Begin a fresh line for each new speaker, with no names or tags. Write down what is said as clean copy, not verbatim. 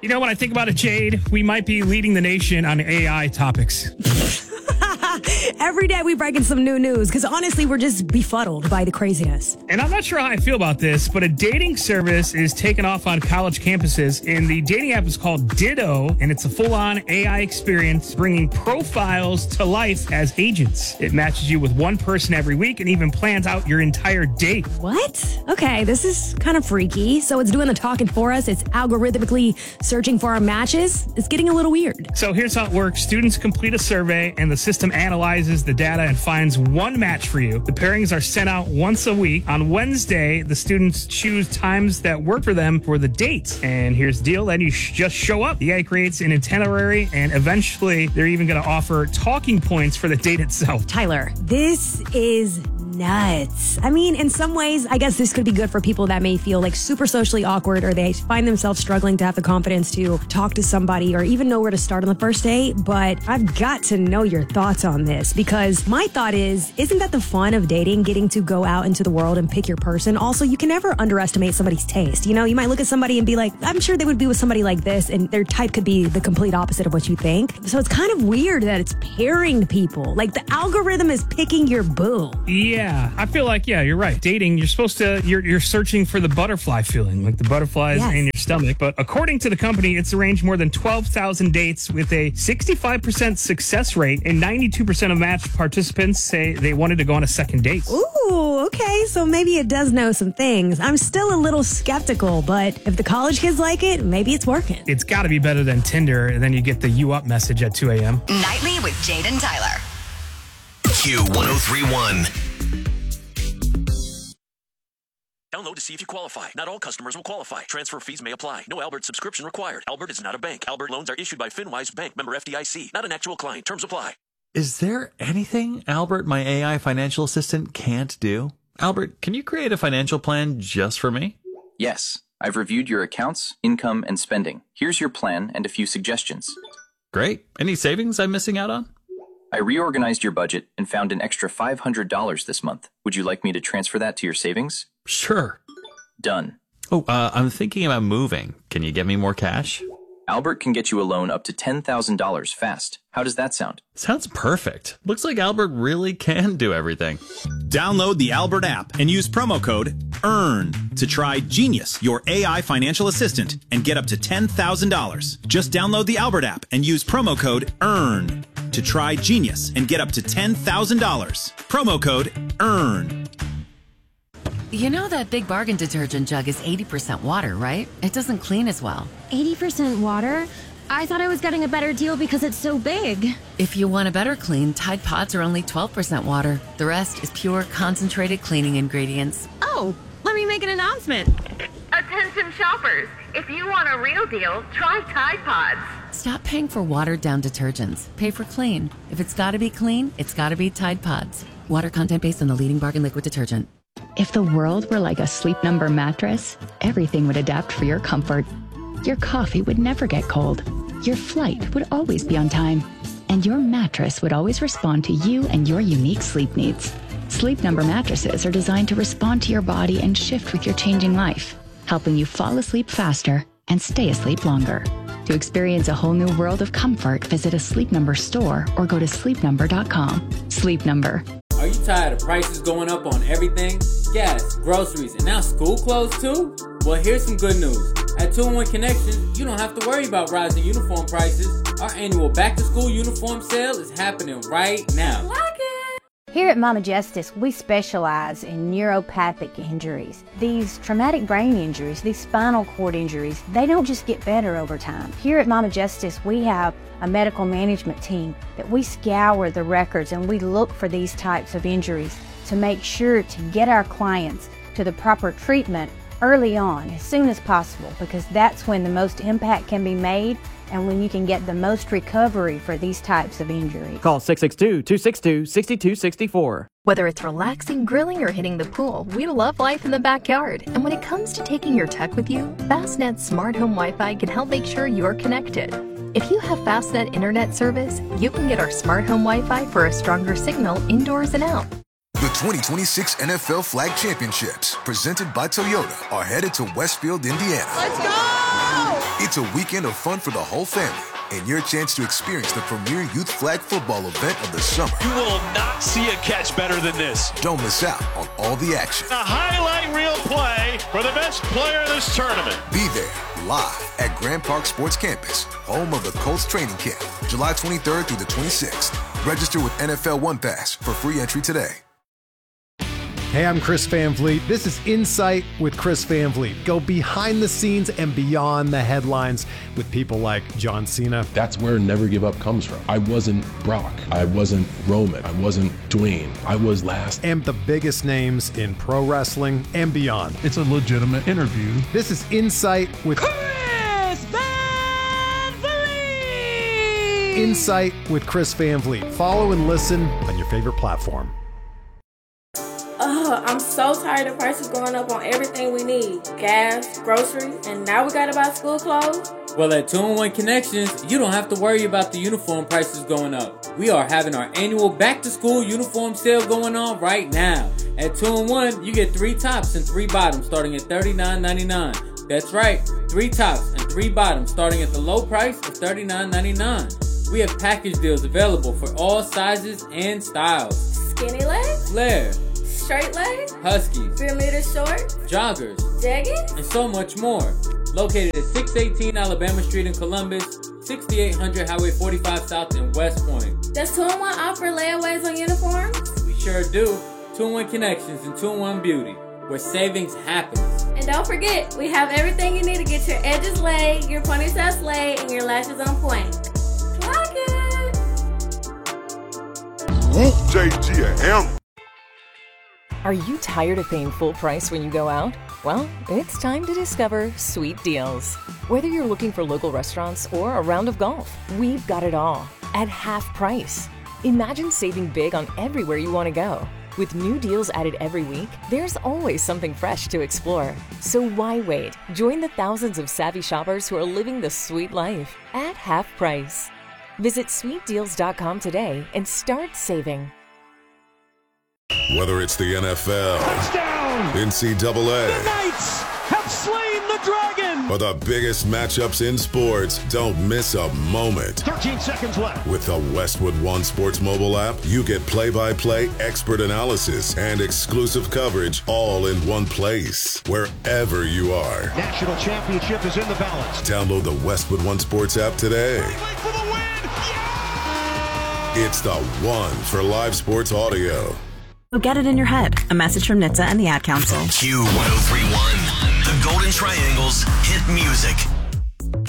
You know, when I think about it, Jade, we might be leading the nation on AI topics.
Every day we break in some new news because honestly, we're just befuddled by the craziness.
And I'm not sure how I feel about this, but a dating service is taking off on college campuses, and the dating app is called Ditto, and it's a full-on AI experience bringing profiles to life as agents. It matches you with one person every week and even plans out your entire date.
What? Okay, this is kind of freaky. So it's doing the talking for us. It's algorithmically searching for our matches. It's getting a little weird.
So here's how it works. Students complete a survey, and the system analyzes the data and finds one match for you. The pairings are sent out once a week. On Wednesday, the students choose times that work for them for the date. And here's the deal. Then you just show up. The AI creates an itinerary, and eventually they're even going to offer talking points for the date itself.
Tyler, this is nuts. I mean, in some ways, I guess this could be good for people that may feel like super socially awkward, or they find themselves struggling to have the confidence to talk to somebody or even know where to start on the first date. But I've got to know your thoughts on this, because my thought is, isn't that the fun of dating, getting to go out into the world and pick your person? Also, you can never underestimate somebody's taste. You know, you might look at somebody and be like, I'm sure they would be with somebody like this, and their type could be the complete opposite of what you think. So it's kind of weird that it's pairing people. Like, the algorithm is picking your boo.
Yeah, I feel like, you're right. Dating, you're supposed to, you're searching for the butterfly feeling, like the butterflies in your stomach. But according to the company, it's arranged more than 12,000 dates with a 65% success rate, and 92% of matched participants say they wanted to go on a second date.
Ooh, okay. So maybe it does know some things. I'm still a little skeptical, but if the college kids like it, maybe it's working.
It's got to be better than Tinder, and then you get the you up message at 2 a.m.
Nightly with Jade and Tyler.
Q1031.
Download to see if you qualify. Not all customers will qualify. Transfer fees may apply. No Albert subscription required. Albert is not a bank. Albert loans are issued by FinWise Bank, member FDIC. Not an actual client. Terms apply.
Is there anything Albert, my AI financial assistant, can't do? Albert, can you create a financial plan just for me?
Yes. I've reviewed your accounts, income, and spending. Here's your plan and a few suggestions.
Great. Any savings I'm missing out on?
I reorganized your budget and found an extra $500 this month. Would you like me to transfer that to your savings?
Sure.
Done.
Oh, I'm thinking about moving. Can you get me more cash?
Albert can get you a loan up to $10,000 fast. How does that sound?
Sounds perfect. Looks like Albert really can do everything.
Download the Albert app and use promo code EARN to try Genius, your AI financial assistant, and get up to $10,000. Just download the Albert app and use promo code EARN to try Genius and get up to $10,000. Promo code EARN.
You know that Big Bargain detergent jug is 80% water, right? It doesn't clean as well.
80% water? I thought I was getting a better deal because it's so big.
If you want a better clean, Tide Pods are only 12% water. The rest is pure, concentrated cleaning ingredients.
Oh, let me make an announcement.
Attention shoppers, if you want a real deal, try Tide Pods.
Stop paying for watered-down detergents. Pay for clean. If it's gotta be clean, it's gotta be Tide Pods. Water content based on the leading bargain liquid detergent.
If the world were like a Sleep Number mattress, everything would adapt for your comfort. Your coffee would never get cold. Your flight would always be on time. And your mattress would always respond to you and your unique sleep needs. Sleep Number mattresses are designed to respond to your body and shift with your changing life, helping you fall asleep faster and stay asleep longer. To experience a whole new world of comfort, visit a Sleep Number store or go to sleepnumber.com. Sleep Number.
Are you tired of prices going up on everything? Gas, groceries, and now school clothes too? Well, here's some good news. At 2-in-1 Connections, you don't have to worry about rising uniform prices. Our annual back-to-school uniform sale is happening right now.
Here at Mama Justice, we specialize in neuropathic injuries. These traumatic brain injuries, these spinal cord injuries, they don't just get better over time. Here at Mama Justice, we have a medical management team that we scour the records and we look for these types of injuries to make sure to get our clients to the proper treatment early on, as soon as possible, because that's when the most impact can be made and when you can get the most recovery for these types of injuries.
Call 662-262-6264.
Whether it's relaxing, grilling, or hitting the pool, we love life in the backyard. And when it comes to taking your tech with you, Fastnet's Smart Home Wi-Fi can help make sure you're connected. If you have Fastnet internet service, you can get our Smart Home Wi-Fi for a stronger signal indoors and out.
The 2026 NFL Flag Championships, presented by Toyota, are headed to Westfield, Indiana.
Let's go!
It's a weekend of fun for the whole family and your chance to experience the premier youth flag football event of the summer.
You will not see a catch better than this.
Don't miss out on all the action.
A highlight reel play for the best player in this tournament.
Be there live at Grand Park Sports Campus, home of the Colts training camp, July 23rd through the 26th. Register with NFL One Pass for free entry today.
Hey, I'm Chris Van Vliet. This is Insight with Chris Van Vliet. Go behind the scenes and beyond the headlines with people like John Cena.
That's where Never Give Up comes from. I wasn't Brock. I wasn't Roman. I wasn't Dwayne. I was last.
And the biggest names in pro wrestling and beyond.
It's a legitimate interview.
This is Insight with
Chris Van Vliet.
Insight with Chris Van Vliet. Follow and listen on your favorite platform.
I'm so tired of prices going up on everything we need. Gas, groceries, and now we gotta buy school clothes?
Well, at 2-in-1 Connections, you don't have to worry about the uniform prices going up. We are having our annual back-to-school uniform sale going on right now. At 2-in-1, you get 3 tops and 3 bottoms starting at $39.99. That's right, 3 tops and 3 bottoms starting at the low price of $39.99. We have package deals available for all sizes and styles.
Skinny legs?
Flare.
Straight legs,
Huskies,
3-meter shorts,
joggers,
jeggings,
and so much more. Located at 618 Alabama Street in Columbus, 6800 Highway 45 South in West Point.
Does 2-in-1 offer layaways on uniforms?
We sure do. 2-in-1 Connections and 2-in-1 Beauty, where savings happens.
And don't forget, we have everything you need to get your edges laid, your ponytails laid, and your lashes on point. Clock it!
Whoop, JGM.
Are you tired of paying full price when you go out? Well, it's time to discover Sweet Deals. Whether you're looking for local restaurants or a round of golf, we've got it all at half price. Imagine saving big on everywhere you want to go. With new deals added every week, there's always something fresh to explore. So why wait? Join the thousands of savvy shoppers who are living the sweet life at half price. Visit sweetdeals.com today and start saving.
Whether it's the NFL,
touchdown,
NCAA,
the Knights have slain the dragon,
or the biggest matchups in sports, don't miss a moment.
13 seconds left.
With the Westwood One Sports mobile app, you get play-by-play expert analysis and exclusive coverage all in one place, wherever you are.
National championship is in the balance.
Download the Westwood One Sports app today.
For the win. Yeah!
It's the one for live sports audio.
So get it in your head. A message from NHTSA and the Ad Council.
Q1031, the Golden Triangle's hit music